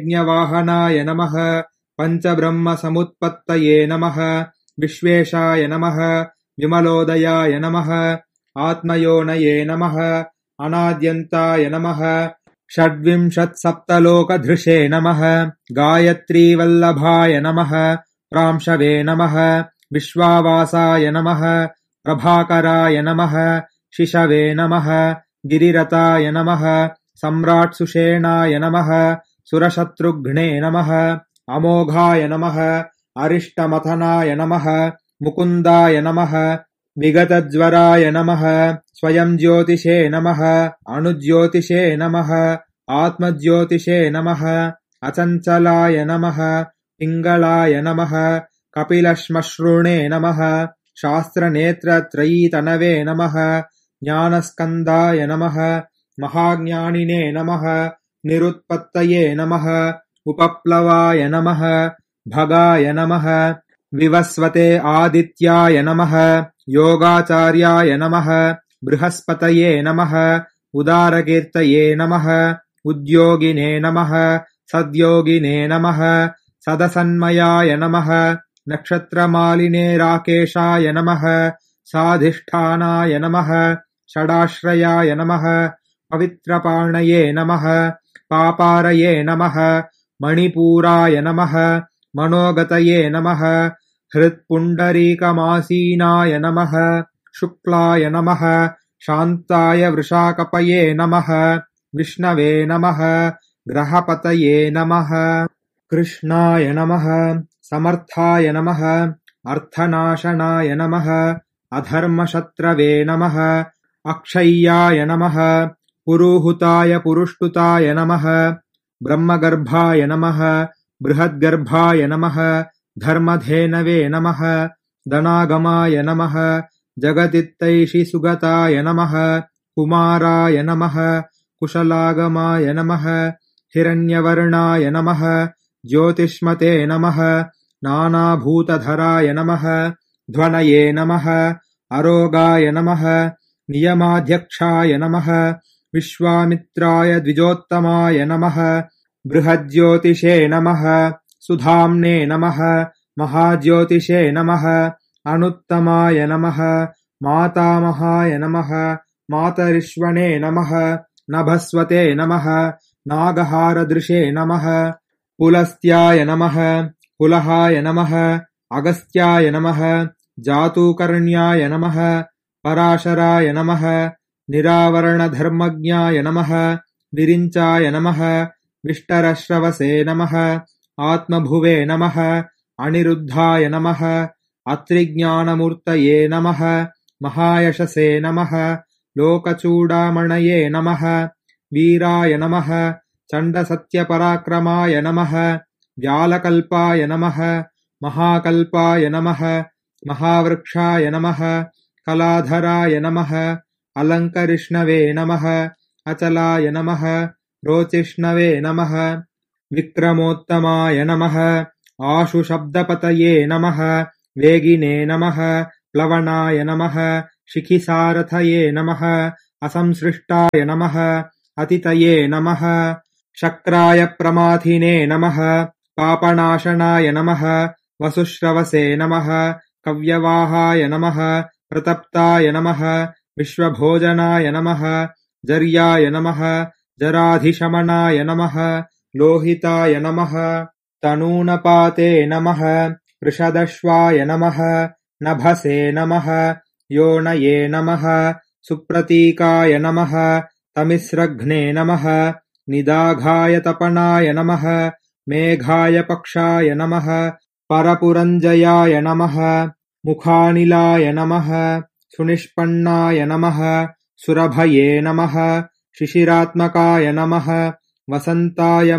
यज्ञवाहनाय नमः पञ्चब्रह्मसमुत्पत्तये नमः विश्वेशाय नमः विमलोदयाय नमः आत्मयोनये नमः अनाद्यन्ताय नमः षड्विंशत्सप्तलोकधृषे नमः गायत्रीवल्लभाय नमः प्रांशवे नमः विश्वावासाय नमः प्रभाकराय नमः शिशवे नमः गिरिरताय नमः सम्राट्सुषेणाय नमः सुरशत्रुघ्ने नमः अमोघाय नमः अरिष्टमथनाय नमः मुकुन्दाय नमः विगतज्वराय नमः स्वयं ज्योतिषे नमः अणुज्योतिषे नमः आत्मज्योतिषे नमः अचञ्चलाय नमः पिङ्गलाय नमः कपिलश्मश्रुणे नमः शास्त्रनेत्रत्रयीतनवे नमः ज्ञानस्कन्दाय नमः महाज्ञानिने नमः निरुत्पत्तये नमः उपप्लवाय नमः भगाय नमः विवस्वते आदित्याय नमः योगाचार्याय नमः बृहस्पतये नमः उदारकीर्तये नमः उद्योगिने नमः सद्योगिने नमः सदसन्मयाय नमः नक्षत्रमालिने राकेशाय नमः साधिष्ठानाय नमः षडाश्रयाय नमः पवित्रपाणये नमः पापारये नमः मणिपूराय नमः मनोगतये नमः हृत्पुण्डरीकमासीनाय नमः शुक्लाय नमः शान्ताय वृषाकपये नमः विष्णवे नमः ग्रहपतये नमः कृष्णाय नमः समर्थाय नमः अर्थनाशनाय नमः अधर्मशत्रवे नमः अक्षय्याय नमः पुरुहुताय पुरुष्टुताय नमः ब्रह्मगर्भाय नमः बृहद्गर्भाय नमः धर्मधेनवे नमः धनागमाय नमः जगदित्तैषि सुगताय नमः कुमाराय नमः कुशलागमाय नमः हिरण्यवर्णाय नमः ज्योतिष्मते नमः नानाभूतधराय नमः ध्वनये नमः अरोगाय नमः नियमाध्यक्षाय नमः विश्वामित्राय द्विजोत्तमाय नमः बृहज्योतिषे नमः सुधाम्ने नमः महाज्योतिषे नमः अनुत्तमाय नमः मातामहाय नमः मातरिश्वने नमः नभस्वते नमः नागहारदृशे नमः पुलस्त्याय नमः पुलहाय नमः अगस्त्याय नमः जातुकर्ण्याय नमः पराशराय नमः निरावरणधर्मज्ञाय नमः विरिञ्चाय नमः विष्टरश्रवसे नमः आत्मभुवे नमः अनिरुद्धाय नमः अत्रिज्ञानमूर्तये नमः महायशसे नमः लोकचूडामणये नमः वीराय नमः चण्डसत्यपराक्रमाय नमः व्यालकल्पाय नमः महाकल्पाय नमः महावृक्षाय नमः कलाधराय नमः अलङ्करिष्णवे नमः अचलाय नमः रोचिष्णवे नमः विक्रमोत्तमाय नमः आशुशब्दपतये नमः वेगिने नमः प्लवनाय नमः शिखिसारथये नमः असंसृष्टाय नमः अतितये नमः शक्राय प्रमाथिने नमः पापनाशनाय नमः वसुश्रवसे नमः कव्यवाहाय नमः प्रतप्ताय नमः विश्वभोजनाय नमः जर्याय नमः जराधिशमनाय नमः लोहिताय नमः तनूनपाते नमः वृषदश्वाय नमः नभसे नमः योनये नमः सुप्रतीकाय नमः तमिस्रघ्ने नमः निदाघाय तपनाय नमः मेघाय पक्षाय नमः परपुरञ्जयाय नमः मुखानिलाय नमः सुनिष्पन्नाय नमः सुरभये नमः शिशिरात्मकाय नमः वसन्ताय